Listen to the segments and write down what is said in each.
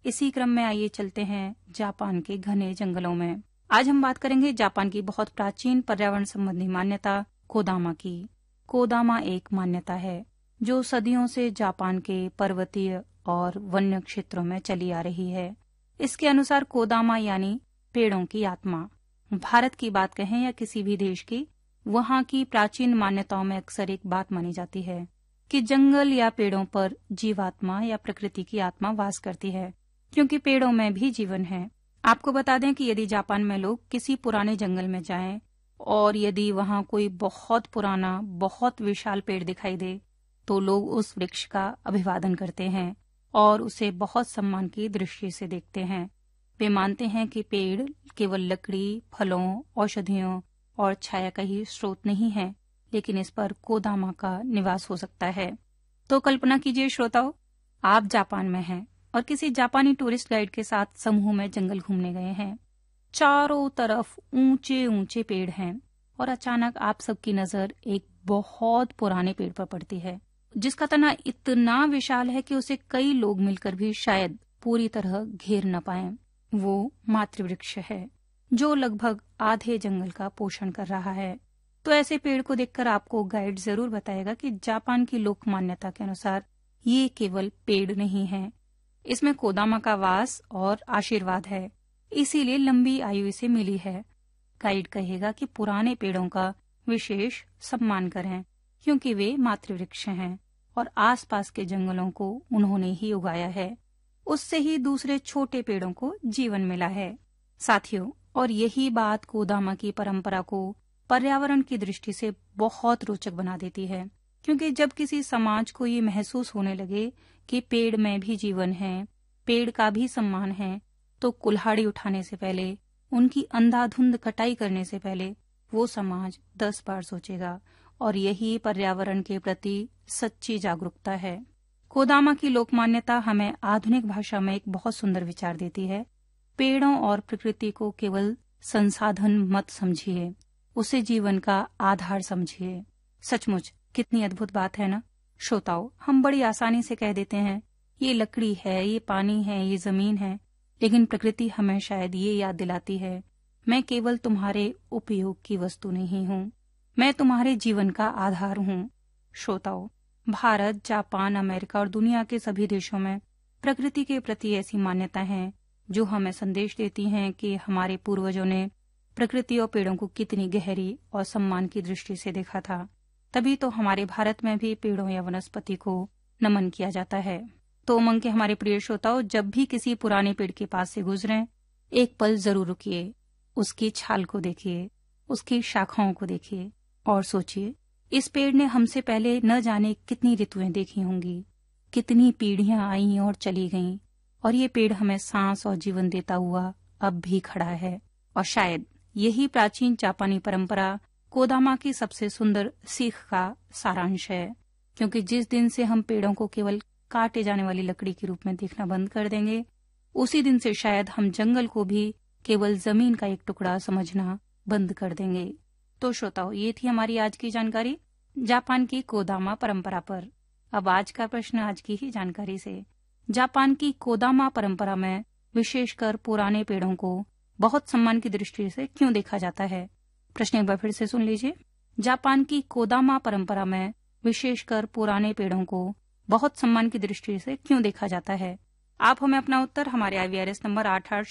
इसी क्रम में आइए चलते हैं जापान के घने जंगलों में। आज हम बात करेंगे जापान की बहुत प्राचीन पर्यावरण संबंधी मान्यता कोदामा की। कोदामा एक मान्यता है जो सदियों से जापान के पर्वतीय और वन्य क्षेत्रों में चली आ रही है। इसके अनुसार कोदामा यानी पेड़ों की आत्मा। भारत की बात कहें या किसी भी देश की, वहाँ की प्राचीन मान्यताओं में अक्सर एक बात मानी जाती है कि जंगल या पेड़ों पर जीवात्मा या प्रकृति की आत्मा वास करती है, क्योंकि पेड़ों में भी जीवन है। आपको बता दें कि यदि जापान में लोग किसी पुराने जंगल में जाएं और यदि वहाँ कोई बहुत पुराना, बहुत विशाल पेड़ दिखाई दे, तो लोग उस वृक्ष का अभिवादन करते हैं और उसे बहुत सम्मान की दृष्टि से देखते हैं। वे मानते हैं कि पेड़ केवल लकड़ी, फलों, औषधियों और छाया का ही स्रोत नहीं है, लेकिन इस पर कोदामा का निवास हो सकता है। तो कल्पना कीजिए श्रोताओ, आप जापान में हैं और किसी जापानी टूरिस्ट गाइड के साथ समूह में जंगल घूमने गए हैं। चारों तरफ ऊंचे ऊंचे पेड़ हैं और अचानक आप सबकी नजर एक बहुत पुराने पेड़ पर पड़ती है, जिसका तना इतना विशाल है कि उसे कई लोग मिलकर भी शायद पूरी तरह घेर न पाएं। वो मातृवृक्ष है जो लगभग आधे जंगल का पोषण कर रहा है। तो ऐसे पेड़ को देखकर आपको गाइड जरूर बताएगा कि जापान की लोक मान्यता के अनुसार ये केवल पेड़ नहीं है, इसमें कोदामा का वास और आशीर्वाद है, इसीलिए लंबी आयु इसे मिली है। गाइड कहेगा कि पुराने पेड़ों का विशेष सम्मान करें, क्योंकि वे मातृवृक्ष हैं और आसपास के जंगलों को उन्होंने ही उगाया है। उससे ही दूसरे छोटे पेड़ों को जीवन मिला है। साथियों, और यही बात कोदामा की परंपरा को पर्यावरण की दृष्टि से बहुत रोचक बना देती है, क्योंकि जब किसी समाज को ये महसूस होने लगे कि पेड़ में भी जीवन है, पेड़ का भी सम्मान है, तो कुल्हाड़ी उठाने से पहले, उनकी अंधाधुंध कटाई करने से पहले वो समाज 10 बार सोचेगा। और यही पर्यावरण के प्रति सच्ची जागरूकता है। कोदामा की लोकमान्यता हमें आधुनिक भाषा में एक बहुत सुंदर विचार देती है। पेड़ों और प्रकृति को केवल संसाधन मत समझिए, उसे जीवन का आधार समझिए। सचमुच कितनी अद्भुत बात है ना श्रोताओ। हम बड़ी आसानी से कह देते हैं ये लकड़ी है, ये पानी है, ये जमीन है, लेकिन प्रकृति हमें शायद ये याद दिलाती है, मैं केवल तुम्हारे उपयोग की वस्तु नहीं हूँ, मैं तुम्हारे जीवन का आधार हूँ। श्रोताओ, भारत, जापान, अमेरिका और दुनिया के सभी देशों में प्रकृति के प्रति ऐसी मान्यता है जो हमें संदेश देती हैं कि हमारे पूर्वजों ने प्रकृति और पेड़ों को कितनी गहरी और सम्मान की दृष्टि से देखा था। तभी तो हमारे भारत में भी पेड़ों या वनस्पति को नमन किया जाता है। तो उमंग के हमारे प्रिय श्रोताओ, जब भी किसी पुराने पेड़ के पास से गुजरें, एक पल जरूर रुकिए, उसकी छाल को देखिए, उसकी शाखाओं को देखिए और सोचिए, इस पेड़ ने हमसे पहले न जाने कितनी ऋतुएं देखी होंगी, कितनी पीढ़ियां आईं और चली गईं, और ये पेड़ हमें सांस और जीवन देता हुआ अब भी खड़ा है। और शायद यही प्राचीन जापानी परंपरा कोदामा की सबसे सुंदर सीख का सारांश है, क्योंकि जिस दिन से हम पेड़ों को केवल काटे जाने वाली लकड़ी के रूप में देखना बंद कर देंगे, उसी दिन से शायद हम जंगल को भी केवल जमीन का एक टुकड़ा समझना बंद कर देंगे। तो श्रोताओ, ये थी हमारी आज की जानकारी जापान की कोदामा परंपरा पर। अब आज का प्रश्न आज की ही जानकारी से, जापान की कोदामा परंपरा में विशेषकर पुराने पेड़ों को बहुत सम्मान की दृष्टि से क्यों देखा जाता है? प्रश्न एक बार फिर से सुन लीजिए। जापान की कोदामा परंपरा में विशेषकर पुराने पेड़ों को बहुत सम्मान की दृष्टि से क्यों देखा जाता है? आप हमें अपना उत्तर हमारे IVRS नंबर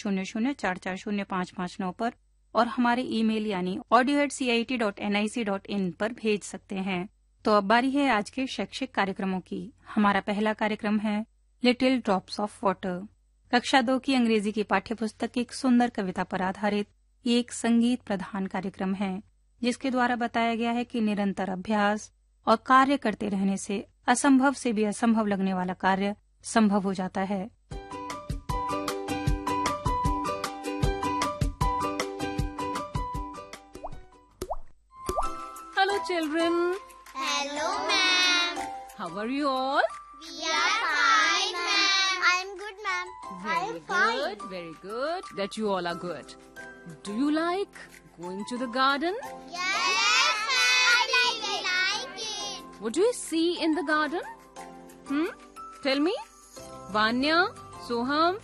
8800440559 पर और हमारे ईमेल यानी audio@cit.nic.in पर भेज सकते हैं। तो अब बारी है आज के शैक्षिक कार्यक्रमों की। हमारा पहला कार्यक्रम है लिटिल ड्रॉप्स ऑफ वाटर। कक्षा 2 की अंग्रेजी की पाठ्यपुस्तक की एक सुंदर कविता पर आधारित ये एक संगीत प्रधान कार्यक्रम है, जिसके द्वारा बताया गया है कि निरंतर अभ्यास और कार्य करते रहने से असंभव से भी असंभव लगने वाला कार्य संभव हो जाता है। Hello children. Hello, ma'am. How are you all? We are fine, ma'am. I'm good, ma'am. Very good, very good. That you all are good. Do you like going to the garden? Yes, ma'am. I like it. What do you see in the garden? Tell me. Vanya, Soham,